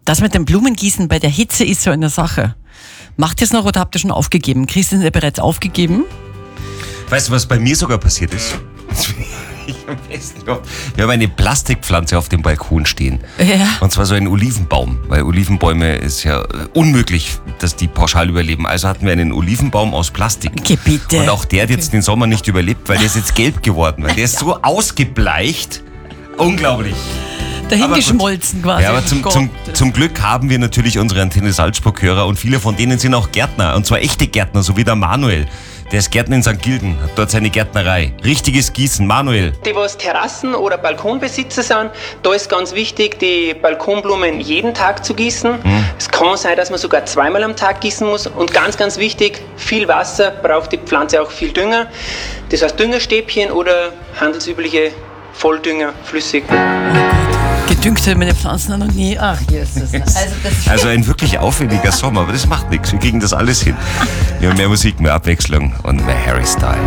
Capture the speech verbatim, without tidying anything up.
Das mit dem Blumengießen bei der Hitze ist so eine Sache. Macht ihr es noch oder habt ihr schon aufgegeben? Christian, hat bereits aufgegeben? Weißt du, was bei mir sogar passiert ist? Ich am besten gehabt. Wir haben eine Plastikpflanze auf dem Balkon stehen. Ja. Und zwar so ein Olivenbaum. Weil Olivenbäume ist ja unmöglich, dass die pauschal überleben. Also hatten wir einen Olivenbaum aus Plastik. Okay, bitte. Und auch der hat jetzt den Sommer nicht überlebt, weil der ist jetzt gelb geworden. Weil der ist so ausgebleicht. Unglaublich. Dahingeschmolzen quasi. Ja, aber zum, zum, zum Glück haben wir natürlich unsere Antenne Salzburg-Hörer und viele von denen sind auch Gärtner. Und zwar echte Gärtner, so wie der Manuel. Der ist Gärtner in Sankt Gilgen, hat dort seine Gärtnerei. Richtiges Gießen, Manuel. Die, was Terrassen- oder Balkonbesitzer sind, da ist ganz wichtig, die Balkonblumen jeden Tag zu gießen. Hm. Es kann sein, dass man sogar zweimal am Tag gießen muss. Und ganz, ganz wichtig, viel Wasser braucht die Pflanze auch viel Dünger. Das heißt Düngerstäbchen oder handelsübliche Volldünger, flüssig. Gedüngt haben meine Pflanzen noch nie. Ach, Jesus. Also, das also ein wirklich aufwendiger Sommer, aber das macht nichts. Wir kriegen das alles hin. Wir haben mehr Musik, mehr Abwechslung und mehr Harry Styles.